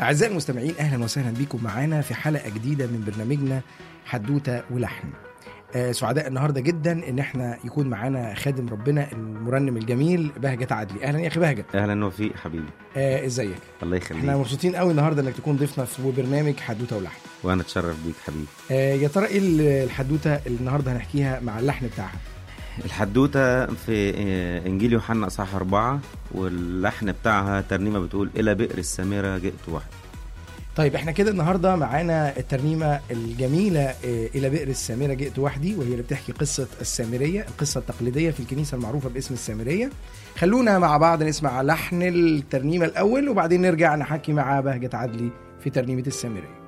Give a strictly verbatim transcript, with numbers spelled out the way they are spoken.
أعزائي المستمعين، أهلا وسهلا بكم معانا في حلقة جديدة من برنامجنا حدوتة ولحن. آه سعداء النهاردة جدا إن احنا يكون معانا خادم ربنا المرنم الجميل بهجت عدلي. أهلا يا أخي بهجت. أهلا وفيق حبيبي. آه إزيك؟ الله يخليك. احنا مبسوطين قوي النهاردة إنك تكون ضيفنا في برنامج حدوتة ولحن. وأنا أتشرف بيك حبيبي. آه يا ترى إيه الحدوتة اللي النهاردة هنحكيها مع اللحن بتاعها؟ الحدوتة في إنجيل يوحنا أصحاح أربعة، واللحن بتاعها ترنيمة بتقول إلى بئر السامرة جئت وحدي. طيب احنا كده النهاردة معانا الترنيمة الجميلة إلى بئر السامرة جئت وحدي، وهي اللي بتحكي قصة السامرية، القصة التقليدية في الكنيسة المعروفة باسم السامرية. خلونا مع بعض نسمع لحن الترنيمة الأول، وبعدين نرجع نحكي مع بهجت عدلي في ترنيمة السامرية.